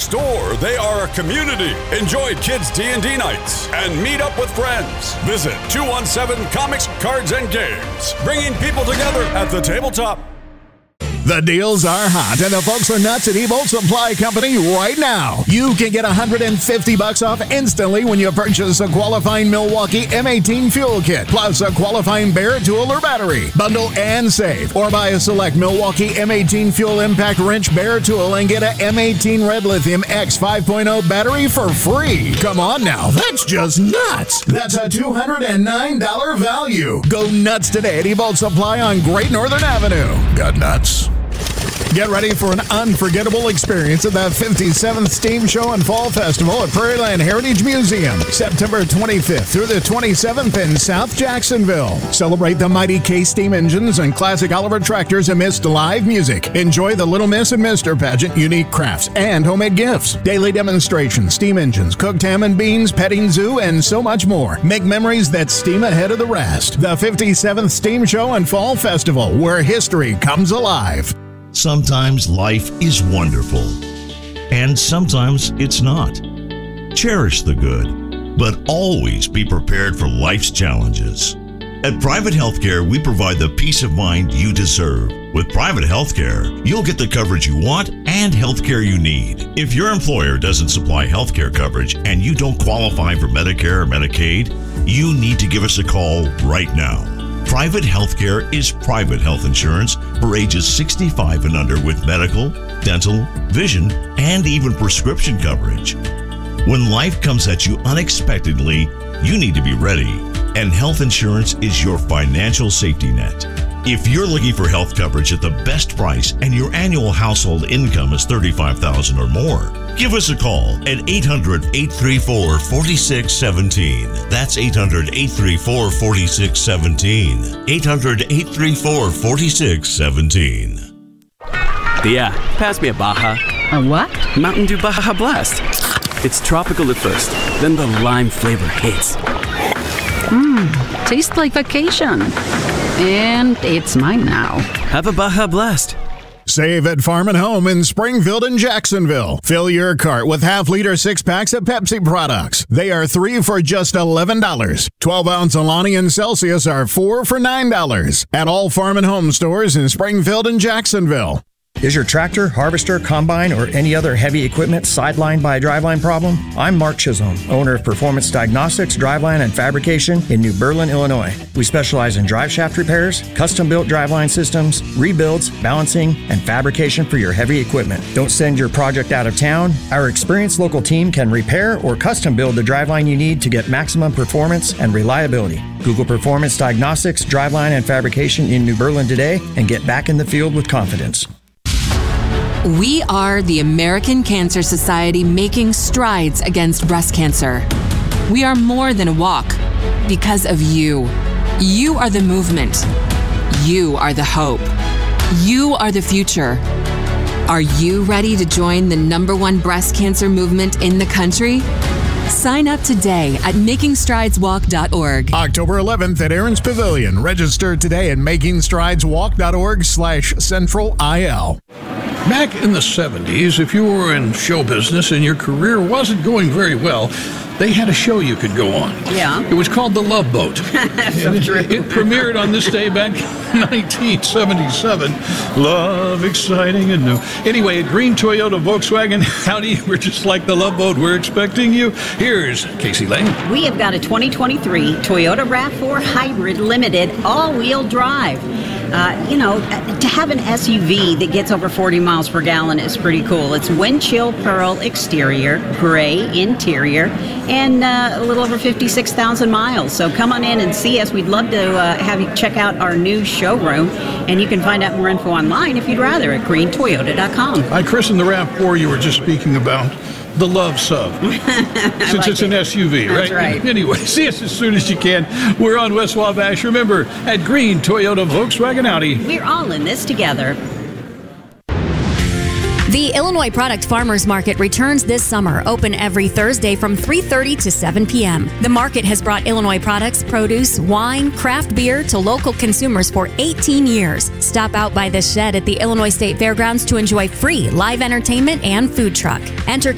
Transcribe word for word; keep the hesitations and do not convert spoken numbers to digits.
store, they are a community. Enjoy kids' D and D nights and meet up with friends. Visit two one seven Comics, Cards, and Games, bringing people together at the tabletop. The deals are hot, and the folks are nuts at Ebolt Supply Company right now. You can get one hundred fifty bucks off instantly when you purchase a qualifying Milwaukee M eighteen fuel kit, plus a qualifying Bear tool or battery. Bundle and save, or buy a select Milwaukee M eighteen fuel impact wrench Bear tool and get a M eighteen Red Lithium X five point oh battery for free. Come on now, that's just nuts. That's a two hundred nine dollars value. Go nuts today at Ebolt Supply on Great Northern Avenue. Got nuts? Get ready for an unforgettable experience at the fifty-seventh Steam Show and Fall Festival at Prairieland Heritage Museum, September twenty-fifth through the twenty-seventh in South Jacksonville. Celebrate the mighty K steam engines and classic Oliver tractors amidst live music. Enjoy the Little Miss and Mister pageant, unique crafts, and homemade gifts. Daily demonstrations, steam engines, cooked ham and beans, petting zoo, and so much more. Make memories that steam ahead of the rest. The fifty-seventh Steam Show and Fall Festival, where history comes alive. Sometimes life is wonderful, and sometimes it's not. Cherish the good, but always be prepared for life's challenges. At Private Healthcare, we provide the peace of mind you deserve. With Private Healthcare, you'll get the coverage you want and healthcare you need. If your employer doesn't supply healthcare coverage and you don't qualify for Medicare or Medicaid, you need to give us a call right now. Private Healthcare is private health insurance for ages sixty-five and under with medical, dental, vision, and even prescription coverage. When life comes at you unexpectedly, you need to be ready, and health insurance is your financial safety net. If you're looking for health coverage at the best price and your annual household income is thirty-five thousand dollars or more, give us a call at eight hundred, eight three four, four six one seven. That's eight hundred, eight three four, four six one seven. eight hundred, eight three four, four six one seven. Tia, pass me a Baja. A what? Mountain Dew Baja Blast. It's tropical at first, then the lime flavor hits. Mmm, tastes like vacation. And it's mine now. Have a Baja Blast. Save at Farm and Home in Springfield and Jacksonville. Fill your cart with half-liter six-packs of Pepsi products. They are three for just eleven dollars. twelve-ounce Alani and Celsius are four for nine dollars. At all Farm and Home stores in Springfield and Jacksonville. Is your tractor, harvester, combine, or any other heavy equipment sidelined by a driveline problem? I'm Mark Chisholm, owner of Performance Diagnostics, Driveline, and Fabrication in New Berlin, Illinois. We specialize in drive shaft repairs, custom-built driveline systems, rebuilds, balancing, and fabrication for your heavy equipment. Don't send your project out of town. Our experienced local team can repair or custom build the driveline you need to get maximum performance and reliability. Google Performance Diagnostics, Driveline, and Fabrication in New Berlin today and get back in the field with confidence. We are the American Cancer Society, making strides against breast cancer. We are more than a walk because of you. You are the movement. You are the hope. You are the future. Are you ready to join the number one breast cancer movement in the country? Sign up today at making strides walk dot org. October eleventh at Aaron's Pavilion. Register today at making strides walk dot org slash central I L. Back in the seventies, if you were in show business and your career wasn't going very well, they had a show you could go on. Yeah. It was called The Love Boat. So it, true. It premiered on this day back in nineteen seventy-seven. Love, exciting and new. Anyway, at Green Toyota Volkswagen, howdy, we're just like The Love Boat. We're expecting you. Here's Casey Lane. We have got a twenty twenty-three Toyota RAV four Hybrid Limited all-wheel drive. Uh, you know, to have an S U V that gets over forty miles per gallon is pretty cool. It's wind chill pearl exterior, gray interior, and uh, a little over fifty-six thousand miles. So come on in and see us. We'd love to uh, have you check out our new showroom, and you can find out more info online if you'd rather at green toyota dot com. I christened the RAV four you were just speaking about the Love Sub, since like it's an it. S U V, That's right? right. Anyway, see us as soon as you can. We're on West Wabash. Remember, at Green Toyota Volkswagen Audi. We're all in this together. The Illinois Product Farmers Market returns this summer, open every Thursday from three thirty to seven p.m. The market has brought Illinois products, produce, wine, craft beer to local consumers for eighteen years. Stop out by the shed at the Illinois State Fairgrounds to enjoy free live entertainment and food truck. Enter